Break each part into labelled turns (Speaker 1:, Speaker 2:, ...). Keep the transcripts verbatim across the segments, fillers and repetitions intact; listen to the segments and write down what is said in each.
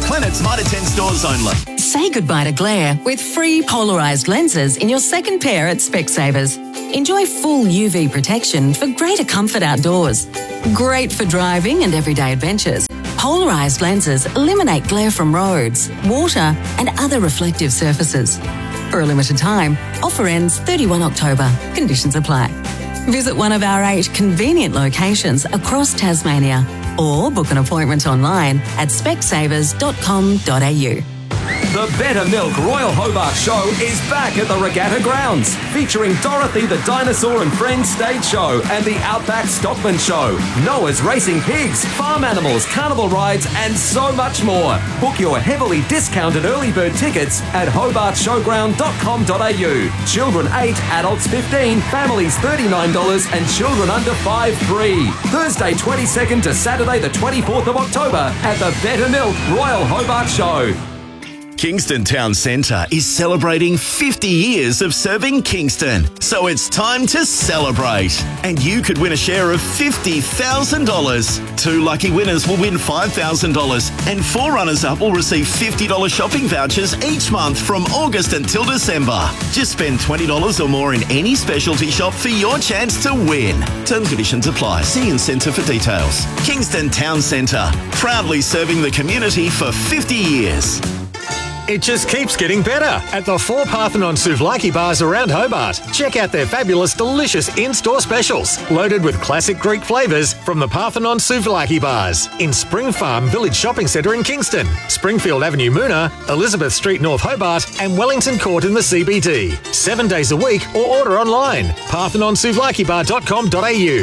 Speaker 1: Planet's Mitre ten stores only.
Speaker 2: Say goodbye to glare with free polarised lenses in your second pair at Specsavers. Enjoy full U V protection for greater comfort outdoors. Great for driving and everyday adventures. Polarised lenses eliminate glare from roads, water and other reflective surfaces. For a limited time, offer ends thirty-first of October. Conditions apply. Visit one of our eight convenient locations across Tasmania or book an appointment online at specsavers dot com dot a u.
Speaker 3: The Better Milk Royal Hobart Show is back at the Regatta Grounds, featuring Dorothy the Dinosaur and Friends stage show and the Outback Stockman Show, Noah's Racing Pigs, farm animals, carnival rides and so much more. Book your heavily discounted early bird tickets at hobart showground dot com dot a u. Children eight, adults fifteen, families thirty-nine dollars and children under five free. Thursday twenty-second to Saturday the twenty-fourth of October at the Better Milk Royal Hobart Show.
Speaker 1: Kingston Town Centre is celebrating fifty years of serving Kingston. So it's time to celebrate. And you could win a share of fifty thousand dollars. Two lucky winners will win five thousand dollars and four runners-up will receive fifty dollars shopping vouchers each month from August until December. Just spend twenty dollars or more in any specialty shop for your chance to win. Terms and conditions apply. See in Centre for details. Kingston Town Centre, proudly serving the community for fifty years.
Speaker 4: It just keeps getting better at the four Parthenon Souvlaki bars around Hobart. Check out their fabulous, delicious in-store specials, loaded with classic Greek flavours from the Parthenon Souvlaki bars in Spring Farm Village Shopping Centre in Kingston, Springfield Avenue Moona, Elizabeth Street North Hobart and Wellington Court in the C B D. Seven days a week or order online. parthenon souvlaki bar dot com dot a u.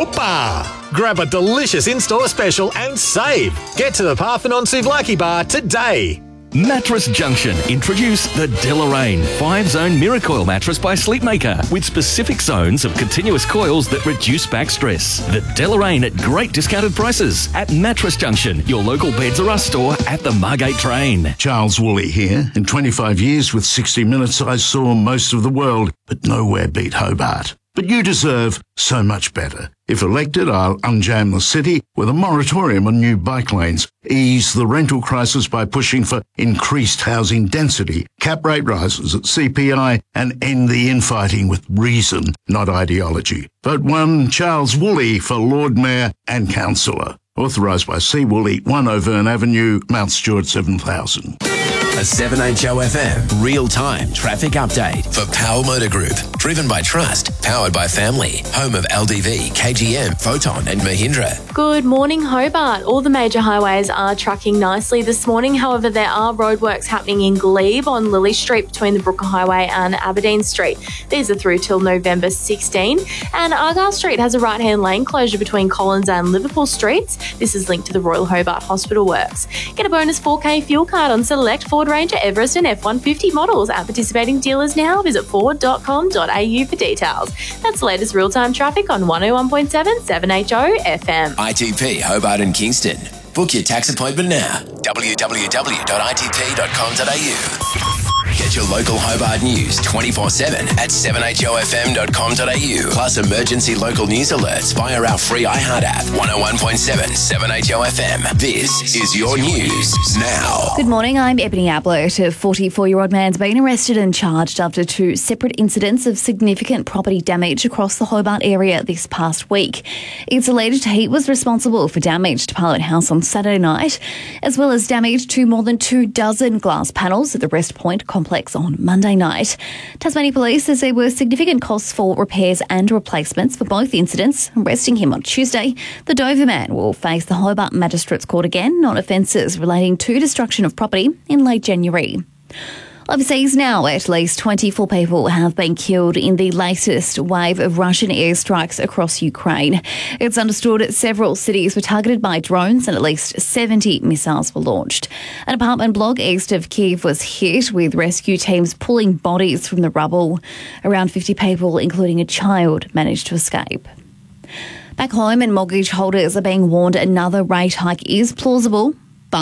Speaker 4: Opa! Grab a delicious in-store special and save. Get to the Parthenon Souvlaki bar today.
Speaker 5: Mattress Junction introduce the Deloraine five-zone Miracoil mattress by Sleepmaker with specific zones of continuous coils that reduce back stress. The Deloraine at great discounted prices at Mattress Junction, your local Beds R Us store at the Margate Train.
Speaker 6: Charles Woolley here. In twenty-five years with sixty minutes, I saw most of the world, but nowhere beat Hobart. But you deserve so much better. If elected, I'll unjam the city with a moratorium on new bike lanes, ease the rental crisis by pushing for increased housing density, cap rate rises at C P I, and end the infighting with reason, not ideology. Vote one Charles Woolley for Lord Mayor and Councillor. Authorised by C. Woolley, one O'Verne Avenue, Mount Stewart, seven thousand.
Speaker 7: A seven H O F M real-time traffic update for Power Motor Group. Driven by trust, powered by family. Home of L D V, K G M, Photon and Mahindra.
Speaker 8: Good morning, Hobart. All the major highways are tracking nicely this morning. However, there are roadworks happening in Glebe on Lily Street between the Brooker Highway and Aberdeen Street. These are through till November sixteenth. And Argyle Street has a right-hand lane closure between Collins and Liverpool Streets. This is linked to the Royal Hobart Hospital Works. Get a bonus four K fuel card on select Ford Ranger, Everest and F one fifty models at participating dealers now. Visit ford dot com dot a u for details. That's the latest real-time traffic on one oh one point seven seven H O F M.
Speaker 7: I T P Hobart and Kingston. Book your tax appointment now. w w w dot i t p dot com dot a u. Get your local Hobart news twenty-four seven at seven h o f m dot com dot a u. Plus emergency local news alerts via our free iHeart app. one oh one point seven seven H O F M. This is your news now.
Speaker 9: Good morning, I'm Ebony Ablett. A forty-four-year-old man's been arrested and charged after two separate incidents of significant property damage across the Hobart area this past week. It's alleged he was responsible for damage to Parliament House on Saturday night, as well as damage to more than two dozen glass panels at the Rest Point complex on Monday night. Tasmania Police says there were significant costs for repairs and replacements for both incidents. Arresting him on Tuesday, the Dover man will face the Hobart Magistrates Court again on offences relating to destruction of property in late January. Overseas now, at least twenty-four people have been killed in the latest wave of Russian airstrikes across Ukraine. It's understood that several cities were targeted by drones and at least seventy missiles were launched. An apartment block east of Kyiv was hit, with rescue teams pulling bodies from the rubble. Around fifty people, including a child, managed to escape. Back home, and mortgage holders are being warned another rate hike is plausible, but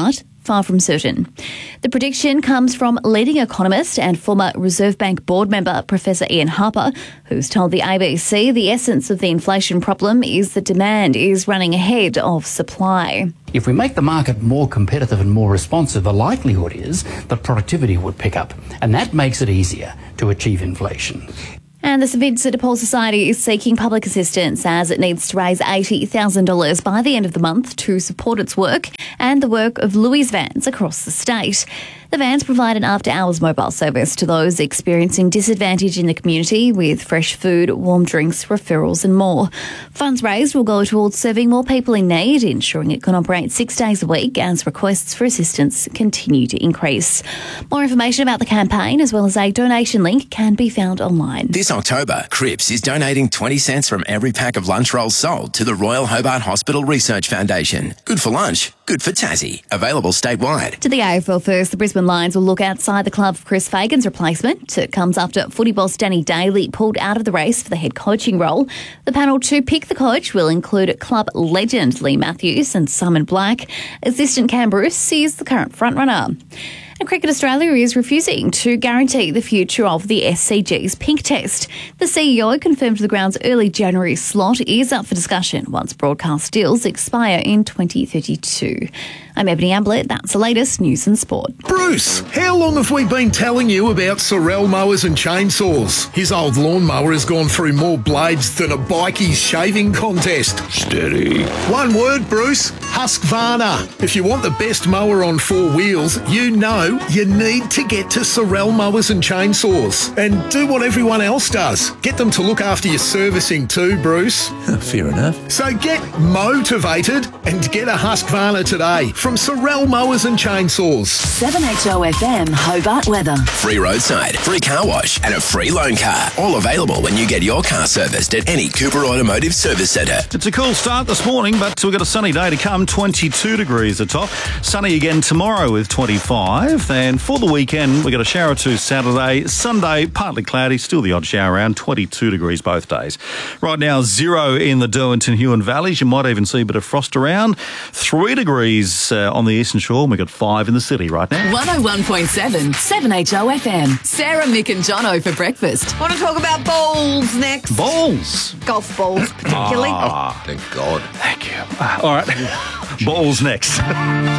Speaker 9: far from certain. The prediction comes from leading economist and former Reserve Bank board member Professor Ian Harper, who's told the A B C the essence of the inflation problem is that demand is running ahead of supply.
Speaker 10: If we make the market more competitive and more responsive, the likelihood is that productivity would pick up, and that makes it easier to achieve inflation.
Speaker 9: And the St Vincent de Paul Society is seeking public assistance as it needs to raise eighty thousand dollars by the end of the month to support its work and the work of Louis vans across the state. The vans provide an after-hours mobile service to those experiencing disadvantage in the community with fresh food, warm drinks, referrals and more. Funds raised will go towards serving more people in need, ensuring it can operate six days a week as requests for assistance continue to increase. More information about the campaign as well as a donation link can be found online.
Speaker 7: This October, Cripps is donating twenty cents from every pack of lunch rolls sold to the Royal Hobart Hospital Research Foundation. Good for lunch, good for Tassie. Available statewide.
Speaker 9: To the A F L first, the Brisbane Lions will look outside the club for Chris Fagan's replacement. It comes after footy boss Danny Daly pulled out of the race for the head coaching role. The panel to pick the coach will include club legend Lee Matthews and Simon Black. Assistant Cam Bruce is the current frontrunner. And Cricket Australia is refusing to guarantee the future of the S C G's pink test. The C E O confirmed the ground's early January slot is up for discussion once broadcast deals expire in twenty thirty-two. I'm Ebony Ablett. That's the latest news and sport.
Speaker 11: Bruce, how long have we been telling you about Sorel mowers and chainsaws? His old lawnmower has gone through more blades than a bikie's shaving contest. Steady. One word, Bruce. Husqvarna. If you want the best mower on four wheels, you know you need to get to Sorel mowers and chainsaws. And do what everyone else does. Get them to look after your servicing too, Bruce.
Speaker 12: Fair enough.
Speaker 11: So get motivated and get a Husqvarna today from Sorel Mowers and Chainsaws.
Speaker 13: seven H O F M Hobart weather.
Speaker 7: Free roadside, free car wash and a free loan car. All available when you get your car serviced at any Cooper Automotive Service Centre.
Speaker 12: It's a cool start this morning, but we've got a sunny day to come. twenty-two degrees atop. Sunny again tomorrow with twenty-five. And for the weekend, we've got a shower or two Saturday. Sunday, partly cloudy, still the odd shower around. twenty-two degrees both days. Right now, zero in the Derwentton, Huon valleys. You might even see a bit of frost around. Three degrees uh, on the eastern shore. We've got five in the city right now.
Speaker 13: one oh one point seven, seven H O F M. Sarah, Mick and Jono for breakfast.
Speaker 14: Want to talk about bowls next?
Speaker 12: Balls?
Speaker 14: Golf balls, particularly.
Speaker 12: Ah,
Speaker 15: thank God.
Speaker 12: Thank you. Uh, all right. Balls next.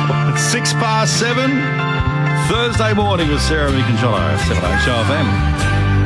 Speaker 12: Six past seven. Thursday morning with Sarah, Mick and Jono. seven H O F M.